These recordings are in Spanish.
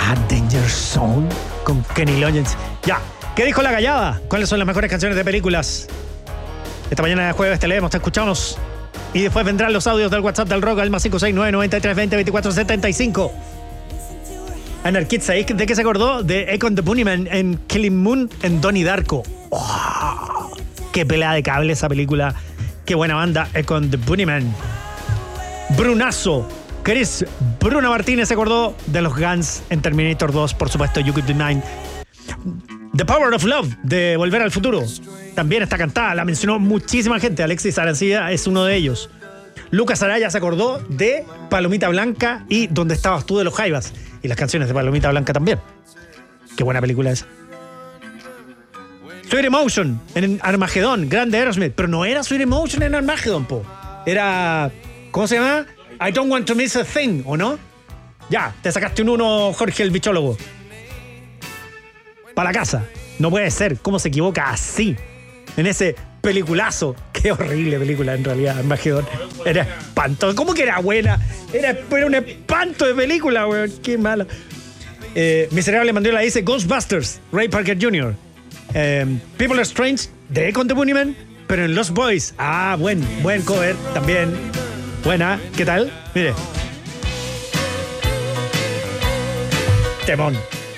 Danger Zone con Kenny Loggins. Ya, ¿qué dijo la gallada? ¿Cuáles son las mejores canciones de películas? Esta mañana de jueves te leemos, te escuchamos. Y después vendrán los audios del WhatsApp del Rock al más 569-9320-2475. Anarkid, ¿sabéis de qué se acordó? De Econ the Bunnyman en Killing Moon en Donnie Darko. Oh, qué pelea de cable esa película. Qué buena banda, Econ the Bunnyman. Brunazo. Chris Bruna Martínez se acordó de los Guns en Terminator 2, por supuesto, You Could Be Mine. The Power of Love de Volver al Futuro también está cantada, la mencionó muchísima gente. Alexis Arancilla es uno de ellos. Lucas Araya se acordó de Palomita Blanca y Donde estabas tú de los Jaivas, y las canciones de Palomita Blanca también. Qué buena película esa. Sweet Emotion en Armageddon, grande Aerosmith, pero no era Sweet Emotion en Armageddon, po. Era, ¿cómo se llama? I Don't Want to Miss a Thing, ¿o no? Ya, te sacaste un 1, Jorge el bichólogo. Para la casa. No puede ser. ¿Cómo se equivoca así? En ese peliculazo. Qué horrible película, en realidad, Armageddon. Era espantoso. ¿Cómo que era buena? Era un espanto de película, weón. Qué mala. Miserable Mandela dice Ghostbusters, Ray Parker Jr. People Are Strange, de Econ the Bunnyman, pero en Lost Boys. Ah, buen cover también. Buena, ¿qué tal? Mire. Temón.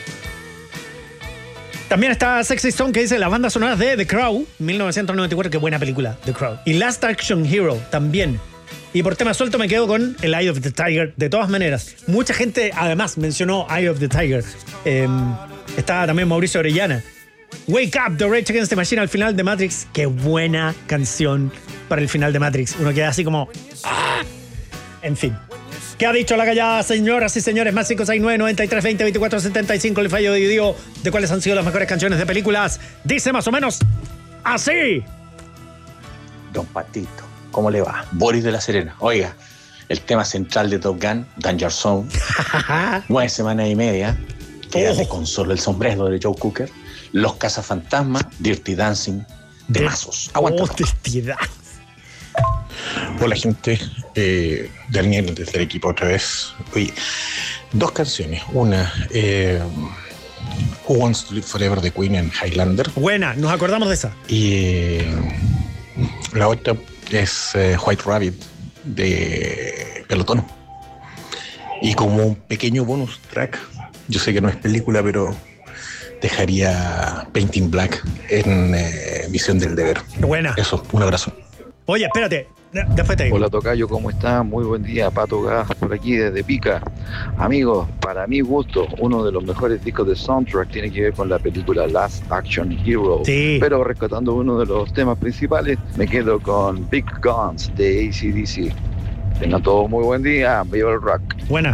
También está Sexy Stone, que dice las bandas sonoras de The Crow, 1994, qué buena película, The Crow. Y Last Action Hero, también. Y por tema suelto me quedo con el Eye of the Tiger, de todas maneras. Mucha gente, además, mencionó Eye of the Tiger. Está también Mauricio Orellana. Wake Up, The Rage Against the Machine al final de Matrix. Qué buena canción para el final de Matrix. Uno queda así como... ¡ah! En fin. ¿Qué ha dicho la callada, señoras y señores? Más 569-9320-2475. El fallo dividido de cuáles han sido las mejores canciones de películas. Dice más o menos así. Don Patito, ¿cómo le va? Boris de la Serena. Oiga, el tema central de Top Gun, Danger Zone. 9 semanas y media. Quédate con solo el sombrero de Joe Cooker. Los Cazafantasmas, Dirty Dancing, de mazos. Aguanta. Dirty Dancing. Hola, gente. Daniel desde el equipo otra vez. Oye, 2 canciones. Una, Who Wants to Live Forever de Queen en Highlander. Buena, nos acordamos de esa. Y la otra es White Rabbit de Pelotón. Y como un pequeño bonus track, yo sé que no es película, pero dejaría Painting Black en Visión del Deber. Buena. Eso, un abrazo. Oye, espérate. Después te digo. Hola, tocayo, ¿cómo está? Muy buen día, Pato Gas, por aquí desde Pica. Amigos, para mi gusto, uno de los mejores discos de soundtrack tiene que ver con la película Last Action Hero. Sí. Pero rescatando uno de los temas principales, me quedo con Big Guns de AC/DC. Tengan todos muy buen día, viva el rock. Buena.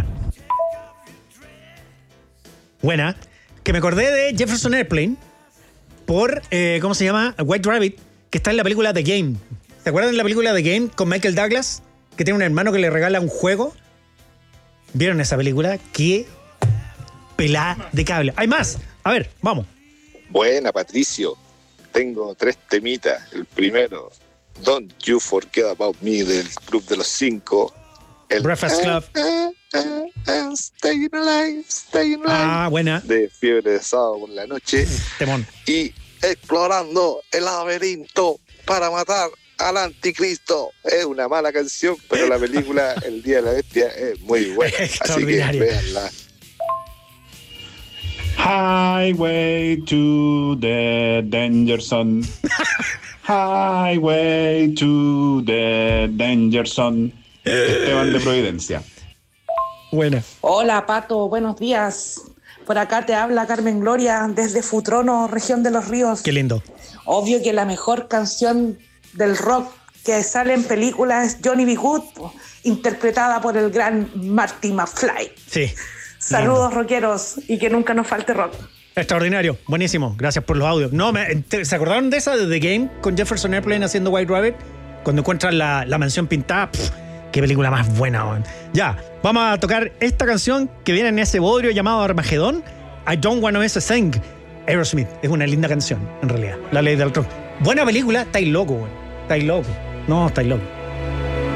Buena. Que me acordé de Jefferson Airplane por, ¿cómo se llama? White Rabbit, que está en la película The Game. ¿Se acuerdan de la película The Game con Michael Douglas? Que tiene un hermano que le regala un juego. ¿Vieron esa película? ¡Qué pelada de cable! ¡Hay más! A ver, vamos. Buena, Patricio. Tengo 3 temitas. El primero, Don't You Forget About Me del Club de los 5. El Breakfast Club. Staying Alive, Staying Alive. Ah, buena. De Fiebre de Sábado por la Noche. Temón. Y Explorando el Laberinto para Matar al Anticristo. Es una mala canción, pero la película El Día de la Bestia es muy buena. Así que véanla. Highway to the Danger Zone. Highway to the Danger Zone. Esteban de Providencia. Buena. Hola, Pato, buenos días. Por acá te habla Carmen Gloria desde Futrono, región de Los Ríos. Qué lindo. Obvio que la mejor canción del rock que sale en películas es Johnny B. Good, interpretada por el gran Marty McFly. Sí. Saludos, rockeros, y que nunca nos falte rock. Extraordinario, buenísimo, gracias por los audios. No, ¿se acordaron de esa de The Game con Jefferson Airplane haciendo White Rabbit? Cuando encuentran la mansión pintada, qué película más buena, man. Ya, vamos a tocar esta canción que viene en ese bodrio llamado Armagedón. I Don't Wanna Miss a Thing. Aerosmith, es una linda canción, en realidad. La ley del rock. Buena película, estáis loco, güey. Estáis loco. No, estáis loco.